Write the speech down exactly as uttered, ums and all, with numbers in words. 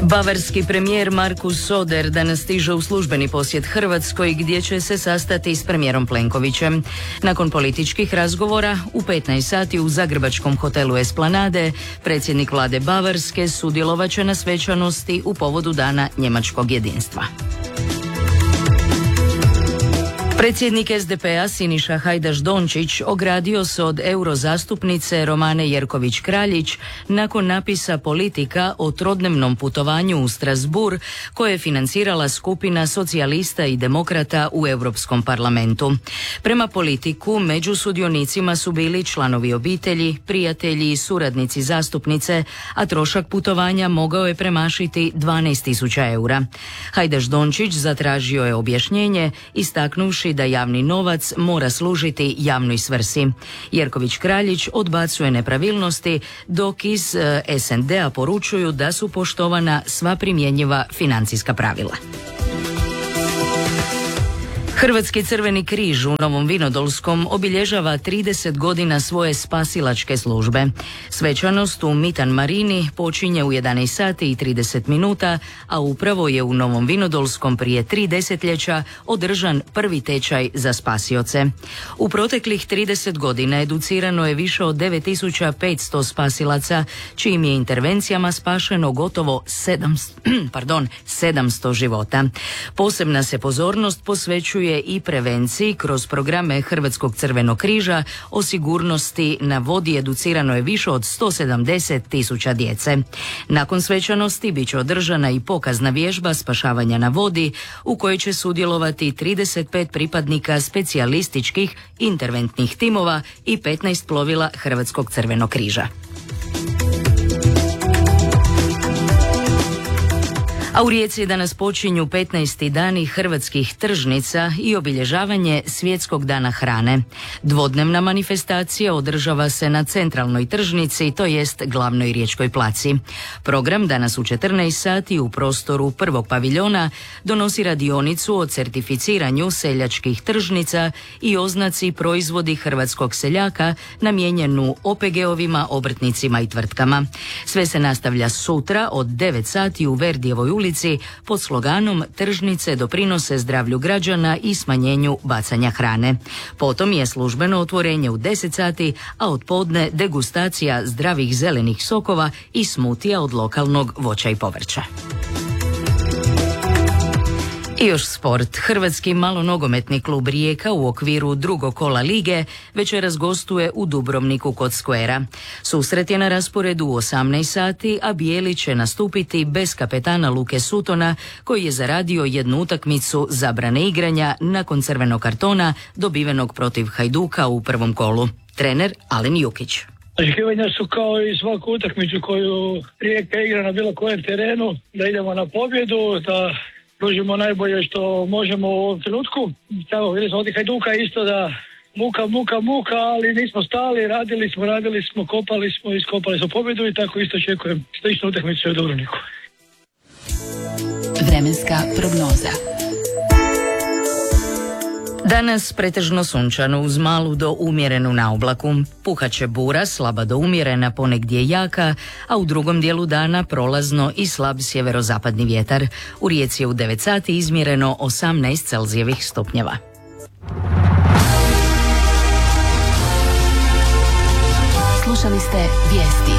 Bavarski premijer Markus Söder danas stiže u službeni posjet Hrvatskoj gdje će se sastati s premijerom Plenkovićem. Nakon političkih razgovora u petnaest sati u zagrebačkom hotelu Esplanade predsjednik vlade Bavarske sudjelovat će na svečanosti u povodu Dana njemačkog jedinstva. Predsjednik es de pe a Siniša Hajdaš Dončić ogradio se od eurozastupnice Romane Jerković-Kraljić nakon napisa Politika o trodnevnom putovanju u Strasbourg koje je financirala skupina socijalista i demokrata u Europskom parlamentu. Prema Politiku među sudionicima su bili članovi obitelji, prijatelji i suradnici zastupnice, a trošak putovanja mogao je premašiti dvanaest tisuća eura. Hajdaš Dončić zatražio je objašnjenje istaknuvši da javni novac mora služiti javnoj svrsi. Jerković-Kraljić odbacuje nepravilnosti, dok iz es en de a poručuju da su poštovana sva primjenjiva financijska pravila. Hrvatski Crveni križ u Novom Vinodolskom obilježava trideset godina svoje spasilačke službe. Svečanost u Mitan Marini počinje u jedanaest sati i trideset minuta, a upravo je u Novom Vinodolskom prije tri desetljeća održan prvi tečaj za spasioce. U proteklih trideset godina educirano je više od devet tisuća petsto spasilaca, čijim je intervencijama spašeno gotovo sedamsto, pardon, sedamsto života. Posebna se pozornost posvećuje i prevenciji kroz programe Hrvatskog Crvenog križa. O sigurnosti na vodi educirano je više od sto sedamdeset tisuća djece. Nakon svečanosti bit će održana i pokazna vježba spašavanja na vodi u kojoj će sudjelovati trideset pet pripadnika specijalističkih interventnih timova i petnaest plovila Hrvatskog Crvenog križa. A u Rijeci danas počinju petnaesti dani hrvatskih tržnica i obilježavanje Svjetskog dana hrane. Dvodnevna manifestacija održava se na centralnoj tržnici, to jest glavnoj riječkoj placi. Program danas u četrnaest sati u prostoru prvog paviljona donosi radionicu o certificiranju seljačkih tržnica i oznaci proizvodi hrvatskog seljaka namijenjenu o pe ge ovima, obrtnicima i tvrtkama. Sve se nastavlja sutra od devet sati u Verdijevoj ulici pod sloganom Tržnice doprinose zdravlju građana i smanjenju bacanja hrane. Potom je službeno otvorenje u deset sati, a od podne degustacija zdravih zelenih sokova i smutija od lokalnog voća i povrća. I još sport. Hrvatski malonogometni klub Rijeka u okviru drugog kola lige večeras gostuje u Dubrovniku kod Skvera. Susret je na rasporedu u osamnaest sati, a bijeli će nastupiti bez kapetana Luke Sutona, koji je zaradio jednu utakmicu zabrane igranja nakon crvenog kartona dobivenog protiv Hajduka u prvom kolu. Trener Alen Jukić. Očekivanja su kao i svaku utakmicu koju Rijeka igra na bilo kojem terenu, da idemo na pobjedu, da pružimo najbolje što možemo u ovom trenutku. Evo, vidjeli smo od Hajduka isto da muka, muka, muka, ali nismo stali, radili smo, radili smo, kopali smo, iskopali smo pobjedu i tako isto očekujem sličnu utakmicu u Dubrovniku. Vremenska prognoza. Danas pretežno sunčano uz malu do umjerenu naoblaku. Puhaće bura, slaba do umjerena, ponegdje jaka, a u drugom dijelu dana prolazno i slab sjeverozapadni vjetar. U Rijeci je u devet sati izmjereno osamnaest Celzijevih stupnjeva. Slušali ste vijesti.